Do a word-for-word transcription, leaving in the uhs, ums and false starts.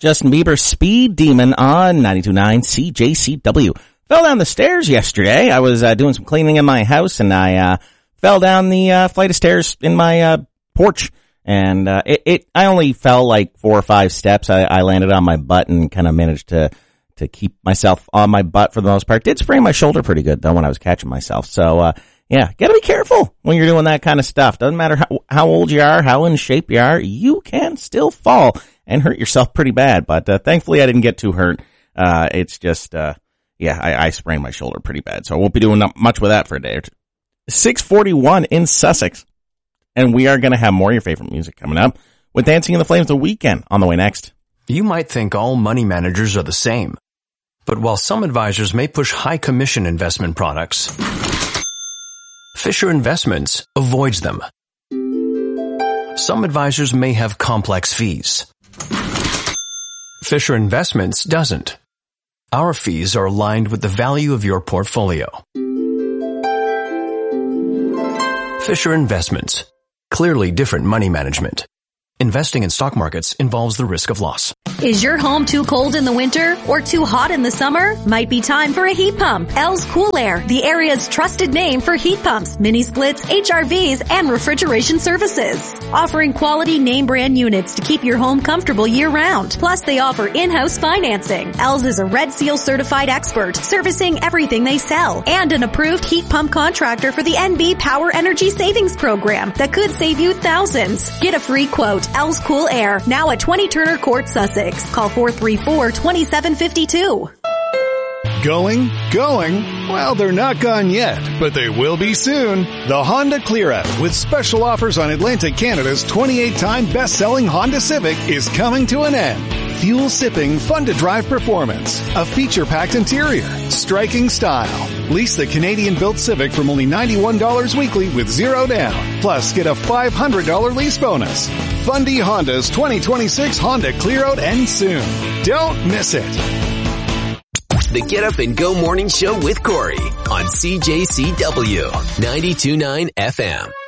Justin Bieber, Speed Demon on ninety-two point nine C J C W. Fell down the stairs yesterday. I was uh, doing some cleaning in my house, and I uh, fell down the uh, flight of stairs in my uh, porch. And uh, it, it, I only fell like four or five steps. I, I landed on my butt and kind of managed to to keep myself on my butt for the most part. Did sprain my shoulder pretty good though when I was catching myself. So uh yeah, gotta be careful when you're doing that kind of stuff. Doesn't matter how, how old you are, how in shape you are, you can still fall and hurt yourself pretty bad. But uh, thankfully I didn't get too hurt. Uh it's just uh yeah, I, I sprained my shoulder pretty bad, so I won't be doing much with that for a day or two. six forty-one in Sussex, and we are gonna have more of your favorite music coming up with Dancing in the Flames The Weekend on the way next. You might think all money managers are the same. But while some advisors may push high commission investment products, Fisher Investments avoids them. Some advisors may have complex fees. Fisher Investments doesn't. Our fees are aligned with the value of your portfolio. Fisher Investments. Clearly different money management. Investing in stock markets involves the risk of loss. Is your home too cold in the winter or too hot in the summer? Might be time for a heat pump. L's Cool Air, the area's trusted name for heat pumps, mini splits, H R Vs, and refrigeration services. Offering quality name brand units to keep your home comfortable year round. Plus, they offer in-house financing. L's is a Red Seal certified expert, servicing everything they sell, and an approved heat pump contractor for the N B Power Energy Savings Program that could save you thousands. Get a free quote. L's Cool Air, now at twenty Turner Court, Sussex. Call four three four, two seven five two. Going? Going? Well, they're not gone yet, but they will be soon. The Honda Clear Out, with special offers on Atlantic Canada's twenty-eight time best-selling Honda Civic, is coming to an end. Fuel-sipping, fun-to-drive performance, a feature-packed interior, striking style. Lease the Canadian-built Civic from only ninety-one dollars weekly with zero down. Plus, get a five hundred dollars lease bonus. Fundy Honda's twenty twenty-six Honda Clear Out ends soon. Don't miss it. The Get Up and Go Morning Show with Corey on C J C W ninety-two point nine F M.